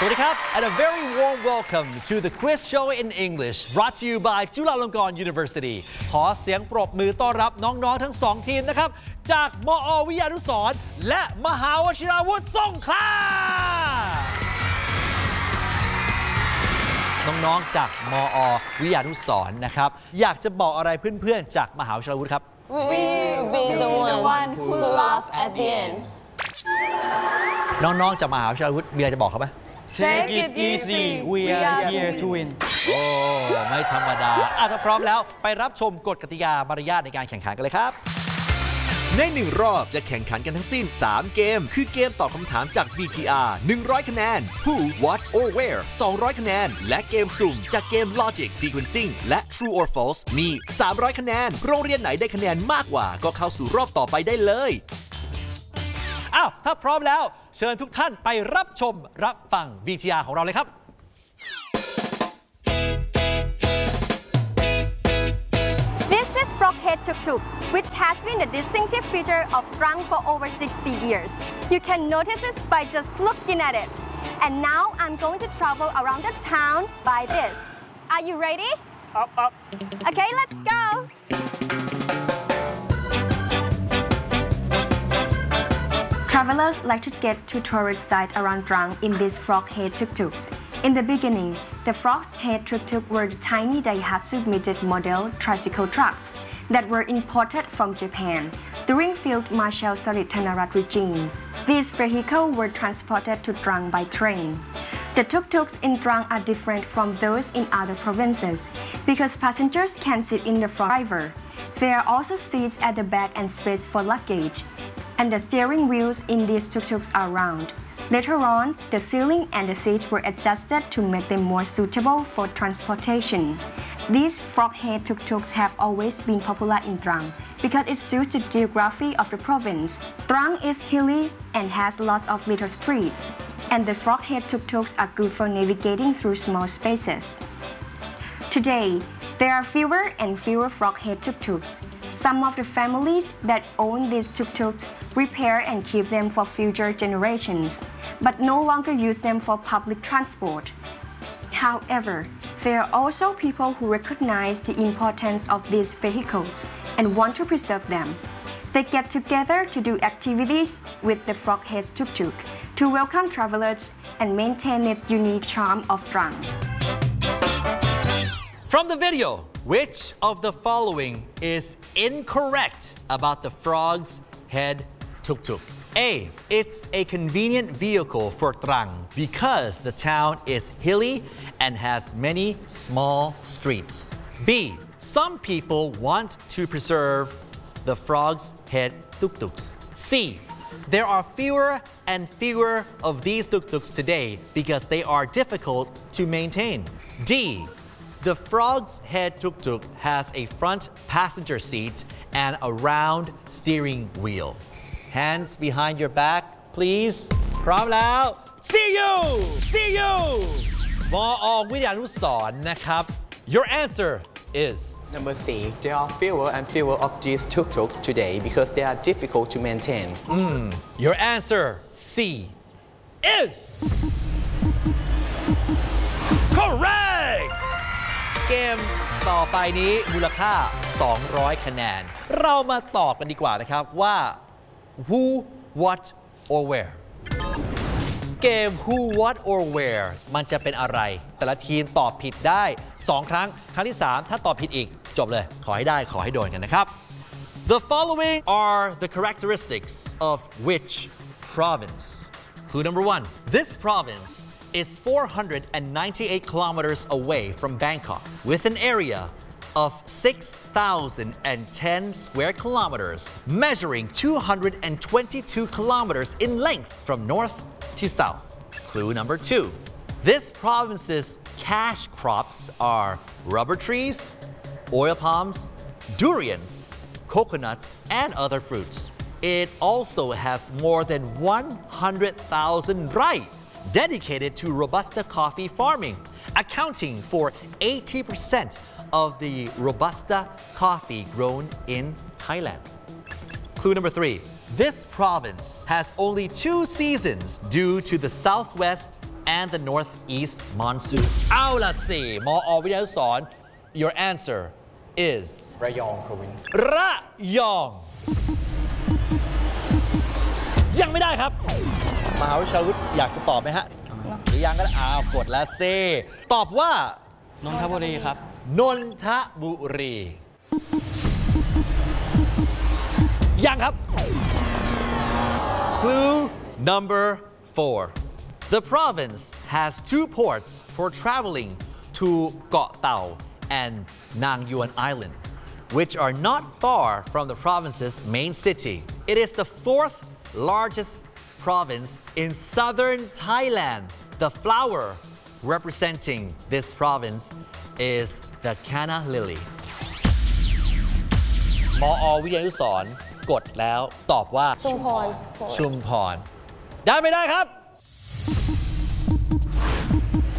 สวัสดีครับ and a very warm welcome to the quiz show in English brought to you by จุฬาลงกรณ์ University ขอเสียงปรบมือต้อนรับน้องๆทั้ง2ทีมนะครับจากมอ.วิทยานุสรณ์และมหาวชิราวุธสงขลาน้องๆจากมอ.วิทยานุสรณ์นะครับอยากจะบอกอะไรเพื่อนๆจากมหาวชิราวุธครับ We be the one who laugh at the end น้องๆจากมหาวิทยาลัยวุฒิมีอะไรจะบอกเขาไหม Take it easy we are here to win โอ้ไม่ธรรมดาถ้าพร้อมแล้วไปรับชมกฎกติกามารยาทในการแข่งขันกันเลยครับใน1 รอบจะแข่งขันกันทั้งสิ้น3 เกมคือเกมตอบคำถามจาก VTR 100 คะแนน Who What or Where 200 คะแนนและเกมสุ่มจากเกม Logic Sequencing และ True or False มี300 คะแนนโรงเรียนไหนได้คะแนนมากกว่าก็เข้าสู่รอบต่อไปได้เลยถ้าพร้อมแล้วเชิญทุกท่านไปรับชมรับฟัง VTR ของเราเลยครับ This is Froghead Tuk Tuk, which has been the distinctive feature of Trang for over 60 years. You can notice it by just looking at it. And now I'm going to travel around the town by this. Are you ready? Up. Okay, let's go. Travelers like to get to tourist sites around Trang in these frog-head tuk-tuks. In the beginning, the frog-head tuk-tuk were the tiny Daihatsu midget model tricycle trucks that were imported from Japan during Field Marshal Sarit Thanarat regime. These vehicles were transported to Trang by train. The tuk-tuks in Trang are different from those in other provinces because passengers can sit in the front driver. There are also seats at the back and space for luggage. And the steering wheels in these tuk-tuks are round. Later on, the ceiling and the seats were adjusted to make them more suitable for transportation. These frog-head tuk-tuks have always been popular in Trang because it suits the geography of the province. Trang is hilly and has lots of little streets, and the frog-head tuk-tuks are good for navigating through small spaces. Today, there are fewer and fewer frog-head tuk-tuks. Some of the families that own these tuk-tuks repair and keep them for future generations, but no longer use them for public transport. However, there are also people who recognize the importance of these vehicles and want to preserve them. They get together to do activities with the frog-head tuk-tuk to welcome travelers and maintain its unique charm of Trang. From the video, which of the following is incorrect about the frog's head tuk-tuk? A. It's a convenient vehicle for Trang because the town is hilly and has many small streets. B. Some people want to preserve the frog's head tuk-tuks. C. There are fewer and fewer of these tuk-tuks today because they are difficult to maintain. D. The frog's head tuk-tuk has a front passenger seat and a round steering wheel. Hands behind your back, please. พร้อมแล้ว See you! See you! มอ.วิทยานุสรณ์นะครับ Your answer is Number C. There are fewer and fewer of these tuk-tuks today because they are difficult to maintain. Your answer C is correct! เกมต่อไปนี้มูลค่า200 คะแนนเรามาตอบกันดีกว่านะครับว่า Who What or Where เกม Who What or Where มันจะเป็นอะไรแต่ละทีมตอบผิดได้2 ครั้งครั้งที่3ถ้าตอบผิดอีกจบเลยขอให้ได้ขอให้โดนกันนะครับ The following are the characteristics of which province? Clue number 1. This province is 498 kilometers away from Bangkok with an area of 6,010 square kilometers, measuring 222 kilometers in length from north to south. Clue number 2. This province's cash crops are rubber trees, oil palms, durians, coconuts, and other fruits. It also has more than 100,000 rai dedicated to Robusta coffee farming, accounting for 80% of the Robusta coffee grown in Thailand. Clue number 3. This province has only 2 seasons due to the southwest and the northeast monsoon เอาล่ะสิมอวิทยานุสรณ์ your answer is Rayong province ระยอง ยังไม่ได้ครับมหาวิชาวุฒิอยากจะตอบไหมฮะหรือยังก็ได้กดแล้วสิตอบว่านนทบุรีครับนนทบุรี ยังครับ Clue number 4 The province has 2 ports for traveling to Got Tao and Nang Yuan Island, which are not far from the province's main city. It is the 4th largest province in southern Thailand. The flower representing this province is the Canna lily. มอวิทยานุสรณ์กดแล้วตอบว่าชุมพรชุมพร ได้ไม่ได้ครับ